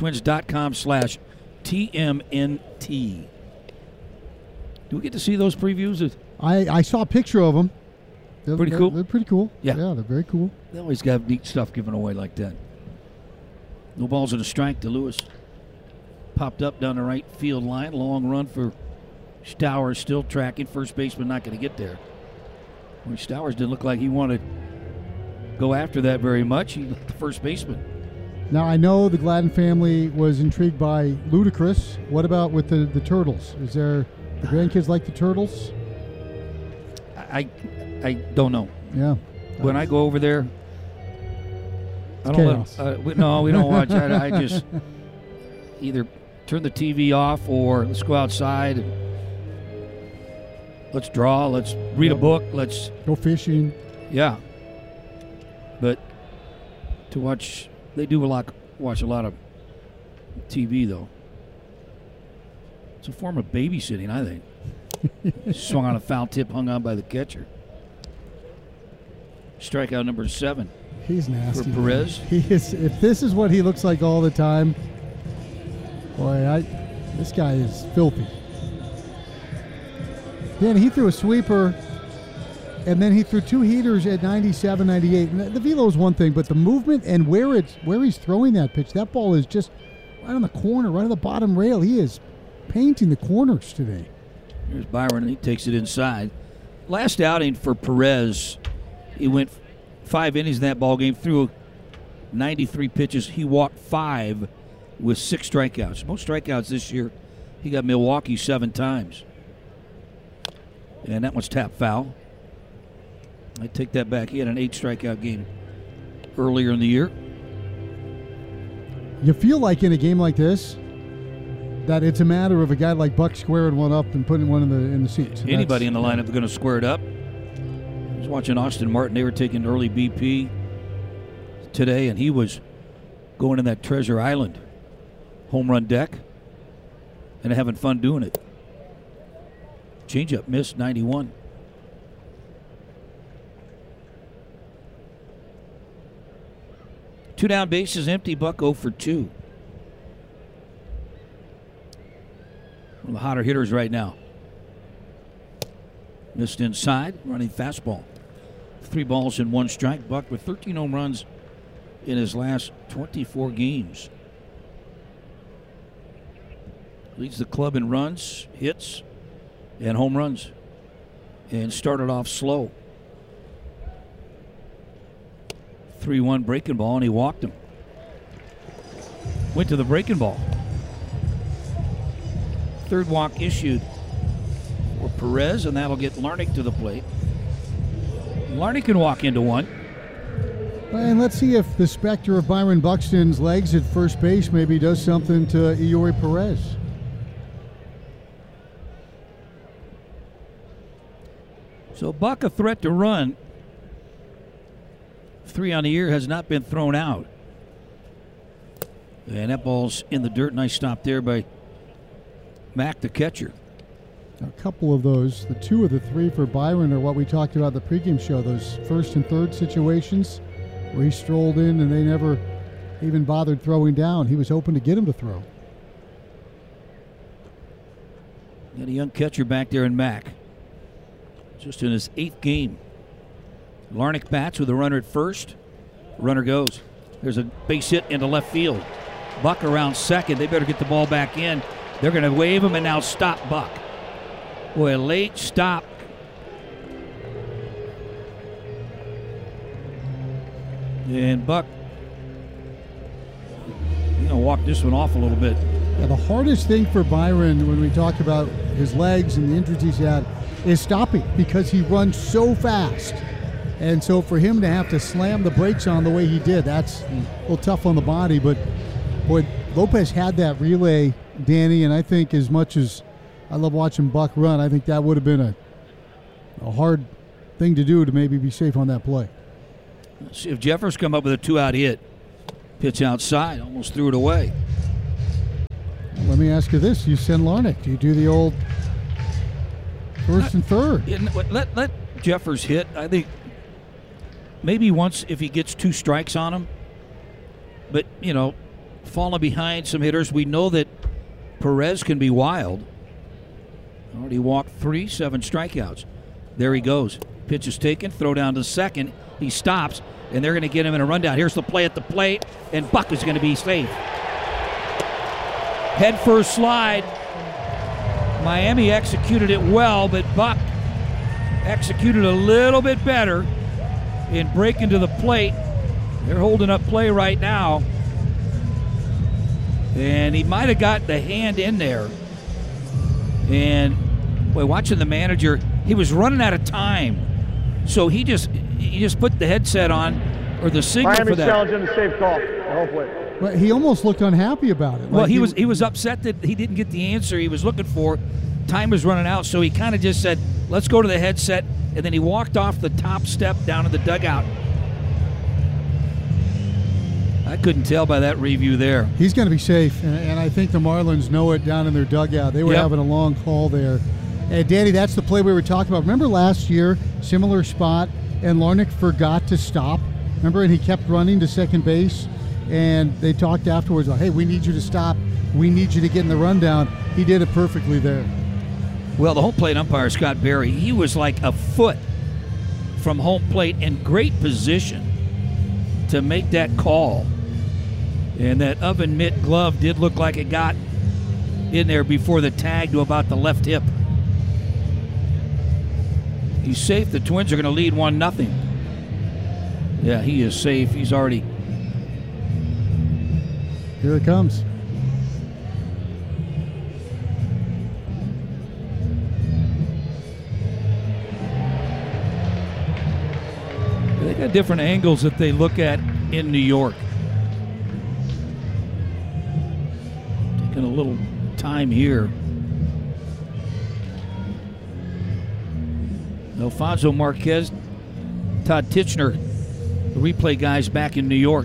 B: twins.com/TMNT. Do we get to see those previews?
A: I saw a picture of them.
B: Pretty cool.
A: They're pretty cool.
B: Yeah,
A: they're very cool.
B: They always got neat stuff given away like that. No balls and a strike to Lewis. Popped up down the right field line. Long run for Stowers, still tracking. First baseman not going to get there. Well, Stowers didn't look like he wanted to go after that very much. He looked the first baseman.
A: Now, I know the Gladden family was intrigued by Ludacris. What about with the Turtles? Is there the grandkids like the Turtles?
B: I don't know.
A: Yeah.
B: When I go over there, I don't no, we don't watch. I just either turn the TV off or let's go outside and let's draw, let's read a book, let's
A: go fishing.
B: Yeah. But to watch, they do watch a lot of TV though. It's a form of babysitting, I think. Swung on a foul tip, hung on by the catcher. Strikeout number 7.
A: He's nasty.
B: For Perez.
A: He is. If this is what he looks like all the time, boy, this guy is filthy. Then he threw a sweeper, and then he threw 2 heaters at 97, 98. And the velo is one thing, but the movement and where he's throwing that pitch, that ball is just right on the corner, right on the bottom rail. He is painting the corners today.
B: Here's Byron, and he takes it inside. Last outing for Perez, he went 5 innings in that ball game, threw 93 pitches. He walked 5 with 6 strikeouts. Most strikeouts this year. He got Milwaukee 7 times. And that one's tapped foul. I take that back. He had an 8 strikeout game earlier in the year.
A: You feel like in a game like this that it's a matter of a guy like Buck squaring one up and putting one in the seats.
B: Anybody in the lineup is going to square it up. I was watching Austin Martin. They were taking early BP today, and he was going in that Treasure Island home run deck and having fun doing it. Changeup missed, 91. Two down, bases empty. Buck 0 for 2. One of the hotter hitters right now. Missed inside, running fastball. 3 balls and 1 strike. Buck with 13 home runs in his last 24 games. Leads the club in runs, hits, and home runs. And started off slow. 3-1 breaking ball, and he walked him. Went to the breaking ball. 3rd walk issued for Perez, and that'll get Larnach to the plate. Larnach can walk into one.
A: And let's see if the specter of Byron Buxton's legs at first base maybe does something to Eloy Perez.
B: So Buck, a threat to run. 3 on the year, has not been thrown out. And that ball's in the dirt. Nice stop there by Mack, the catcher.
A: A couple of those, the 2 of the 3 for Byron are what we talked about the pregame show, those 1st and 3rd situations where he strolled in and they never even bothered throwing down. He was hoping to get him to throw.
B: Got a young catcher back there in Mack. Just in his 8th game. Larnach bats with a runner at first. Runner goes. There's a base hit into left field. Buck around second. They better get the ball back in. They're going to wave him and now stop Buck. Boy, a late stop. And Buck, walk this one off a little bit.
A: Yeah, the hardest thing for Byron when we talk about his legs and the injuries he's had is stopping because he runs so fast. And so for him to have to slam the brakes on the way he did, that's a little tough on the body. But boy, Lopez had that relay, Danny, and I think as much as I love watching Buck run. I think that would have been a hard thing to do to maybe be safe on that play.
B: Let's see if Jeffers come up with a 2-out hit. Pitch outside, almost threw it away.
A: Let me ask you this. You send Larnach. Do you do the old first and third?
B: Let Jeffers hit. I think maybe once if he gets 2 strikes on him. But, falling behind some hitters. We know that Perez can be wild. Already walked 3, 7 strikeouts. There he goes. Pitch is taken, throw down to second. He stops, and they're going to get him in a rundown. Here's the play at the plate, and Buck is going to be safe. Head first slide. Miami executed it well, but Buck executed a little bit better in breaking to the plate. They're holding up play right now. And he might have got the hand in there. And, boy, watching the manager, he was running out of time. So he just put the headset on, or the signal
P: Miami's
B: for that.
P: challenging the safe call. The whole play.
A: Well, he almost looked unhappy about it.
B: Well, he was upset that he didn't get the answer he was looking for. Time was running out, so he kind of just said, let's go to the headset, and then he walked off the top step down in the dugout. I couldn't tell by that review there.
A: He's going to be safe, and I think the Marlins know it down in their dugout. They were having a long call there. And Danny, that's the play we were talking about. Remember last year, similar spot, and Larnach forgot to stop? Remember, and he kept running to second base, and they talked afterwards, like, hey, we need you to stop. We need you to get in the rundown. He did it perfectly there.
B: Well, the home plate umpire, Scott Berry, he was like a foot from home plate in great position to make that call. And that oven mitt glove did look like it got in there before the tag to about the left hip. He's safe. The Twins are going to lead 1-0. Yeah, he is safe. He's already...
A: Here it comes.
B: They got different angles that they look at in New York. Taking a little time here. Alfonso Marquez, Todd Tichenor, the replay guys back in New York.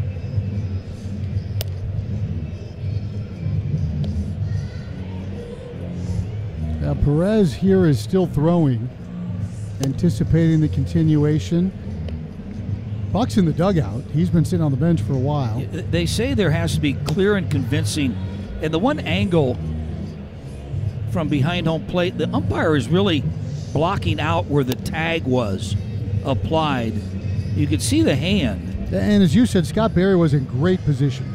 A: Now Perez here is still throwing, anticipating the continuation. Buck's in the dugout. He's been sitting on the bench for a while.
B: They say there has to be clear and convincing. And the one angle from behind home plate, the umpire is really blocking out where the tag was applied. You could see the hand.
A: And as you said, Scott Berry was in great position.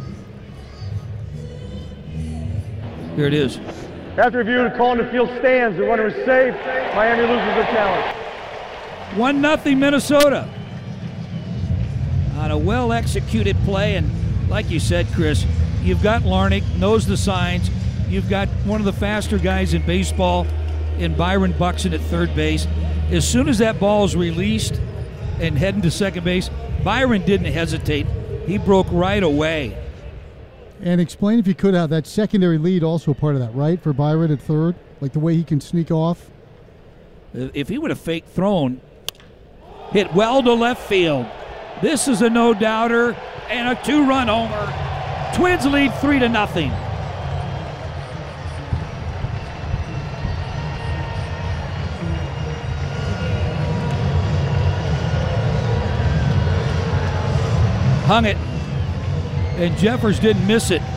B: Here it is.
P: After review, the call in the field stands. The runner is safe. Miami loses their challenge.
B: 1-0 Minnesota. On a well-executed play, and like you said, Chris, you've got Larnach, knows the signs. You've got one of the faster guys in baseball in Byron Buxton at third base. As soon as that ball is released and heading to second base, Byron didn't hesitate. He broke right away.
A: And explain, if you could, how that secondary lead also part of that, right, for Byron at third? Like the way he can sneak off?
B: If he would have fake thrown, hit well to left field. This is a no-doubter and a 2-run homer. Twins lead 3-0. Hung it, and Jeffers didn't miss it.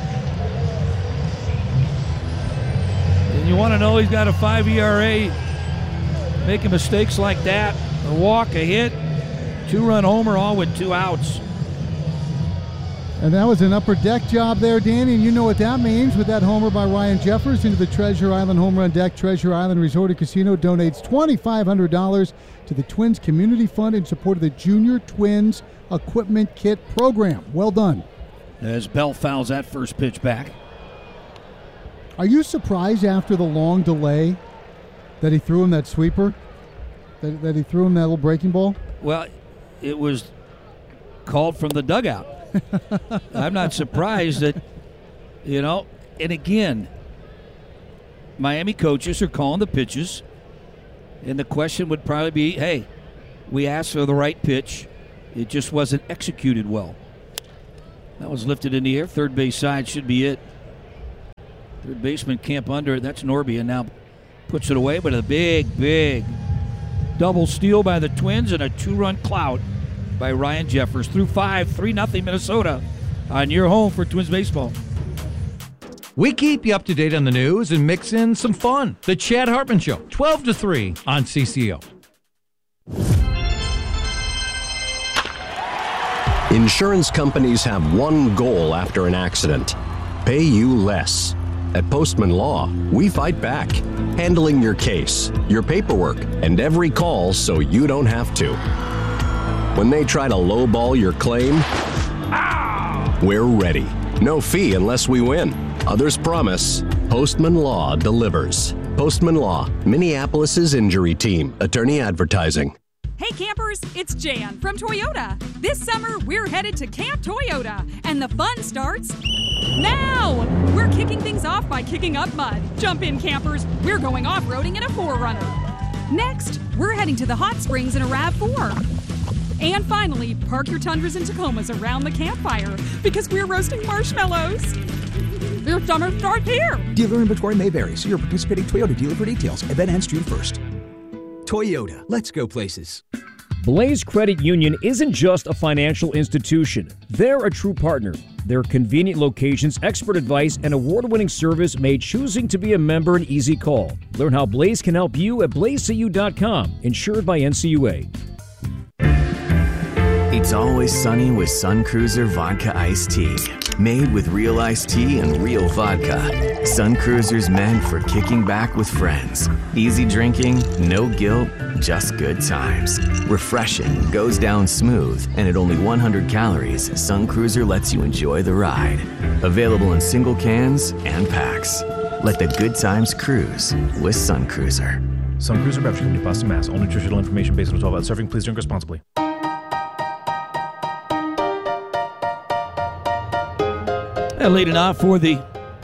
B: And you want to know he's got a 5 ERA, making mistakes like that, a walk, a hit, 2-run homer, all with 2 outs.
A: And that was an upper deck job there, Danny, and you know what that means. With that homer by Ryan Jeffers into the Treasure Island Home Run Deck, Treasure Island Resort and Casino donates $2,500 to the Twins Community Fund in support of the Junior Twins Equipment Kit Program. Well done.
B: As Bell fouls that first pitch back.
A: Are you surprised after the long delay that he threw him that sweeper? That he threw him that little breaking ball?
B: Well, it was called from the dugout. I'm not surprised that, and again, Miami coaches are calling the pitches, and the question would probably be, hey, we asked for the right pitch. It just wasn't executed well. That was lifted in the air. Third base side should be it. Third baseman Camp under it. That's Norbia now puts it away, but a big double steal by the Twins and a 2-run clout by Ryan Jeffers. Through 5, 3-0 Minnesota on your home for Twins baseball.
M: We keep you up to date on the news and mix in some fun. The Chad Hartman Show, 12 to 3 on CCO.
N: Insurance companies have one goal after an accident: pay you less. At Postman Law, we fight back, handling your case, your paperwork, and every call so you don't have to. When they try to lowball your claim, we're ready. No fee unless we win. Others promise. Postman Law delivers. Postman Law, Minneapolis's injury team. Attorney advertising.
O: Hey campers, it's Jan from Toyota. This summer, we're headed to Camp Toyota, and the fun starts now! We're kicking things off by kicking up mud. Jump in, campers. We're going off-roading in a 4Runner. Next, we're heading to the hot springs in a RAV4. And finally, park your Tundras and Tacomas around the campfire because we're roasting marshmallows. Your summer starts here.
Q: Dealer inventory may vary. See your participating Toyota dealer for details. Event ends June 1st. Toyota, let's go places.
X: Blaze Credit Union isn't just a financial institution. They're a true partner. Their convenient locations, expert advice, and award-winning service made choosing to be a member an easy call. Learn how Blaze can help you at blazecu.com. Insured by NCUA.
R: It's always sunny with Sun Cruiser Vodka Iced Tea. Made with real iced tea and real vodka. Sun Cruiser's meant for kicking back with friends. Easy drinking, no guilt, just good times. Refreshing, goes down smooth, and at only 100 calories, Sun Cruiser lets you enjoy the ride. Available in single cans and packs. Let the good times cruise with Sun Cruiser.
S: Sun Cruiser Beverage Company, Boston, Mass. All nutritional information based on 12-ounce serving. Please drink responsibly.
B: Leading off for the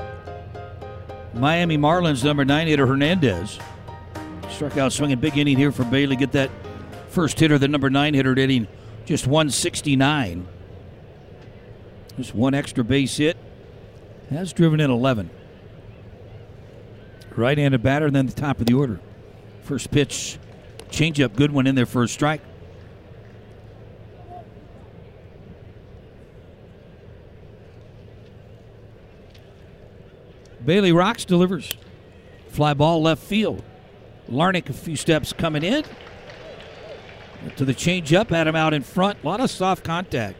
B: Miami Marlins, number 9 hitter Hernandez. Struck out swinging, big inning here for Bailey. Get that first hitter, the number 9 hitter, hitting just 169. Just one extra base hit. Has driven in 11. Right-handed batter, and then the top of the order. First pitch, changeup, good one in there for a strike. Bailey rocks, delivers. Fly ball left field. Larnick a few steps coming in. To the changeup, had him out in front. A lot of soft contact.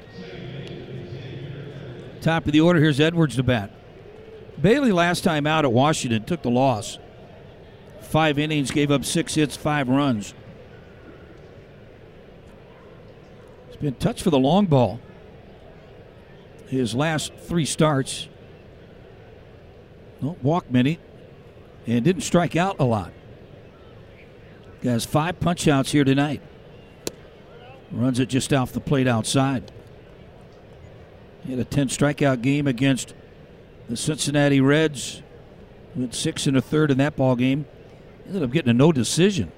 B: Top of the order, here's Edwards to bat. Bailey last time out at Washington took the loss. 5 innings, gave up 6 hits, 5 runs. He's been touched for the long ball. His last 3 starts. Don't walk many, and didn't strike out a lot. He has 5 punch outs here tonight. Runs it just off the plate outside. He had a 10 strikeout game against the Cincinnati Reds. Went 6 1/3 in that ball game. Ended up getting a no decision.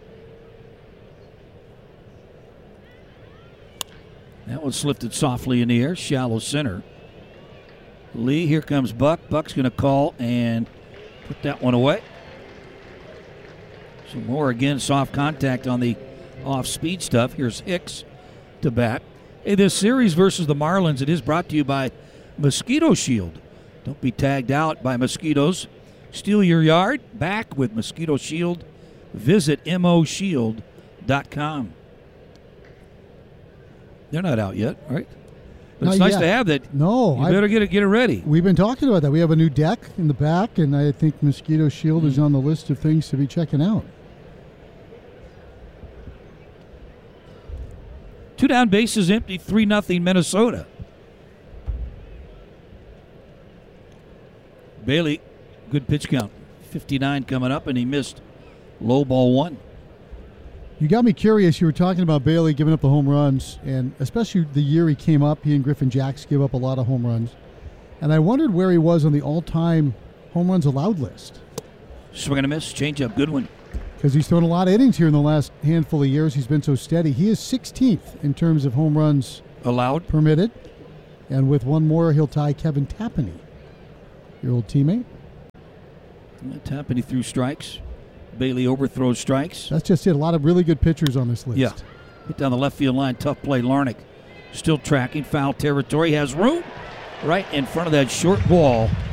B: That one lifted softly in the air, shallow center. Lee, here comes Buck. Buck's going to call and put that one away. Some more, again, soft contact on the off-speed stuff. Here's Hicks to bat. Hey, this series versus the Marlins, it is brought to you by Mosquito Shield. Don't be tagged out by mosquitoes. Steal your yard back with Mosquito Shield. Visit moshield.com. They're not out yet, right? But it's nice to have that.
A: No.
B: You better get it ready.
A: We've been talking about that. We have a new deck in the back, and I think Mosquito Shield is on the list of things to be checking out.
B: 2 down, bases empty, 3-0 Minnesota. Bailey, good pitch count. 59 coming up, and he missed low ball 1.
A: You got me curious. You were talking about Bailey giving up the home runs, and especially the year he came up, he and Griffin Jacks gave up a lot of home runs. And I wondered where he was on the all-time home runs allowed list.
B: Swing and a miss. Change up. Good one.
A: Because he's thrown a lot of innings here in the last handful of years. He's been so steady. He is 16th in terms of home runs
B: allowed,
A: permitted. And with one more, he'll tie Kevin Tapani, your old teammate.
B: Tapani threw strikes. Bailey overthrows strikes.
A: That's just it. A lot of really good pitchers on this list.
B: Yeah. Hit down the left field line. Tough play. Larnach still tracking. Foul territory. Has room right in front of that short wall.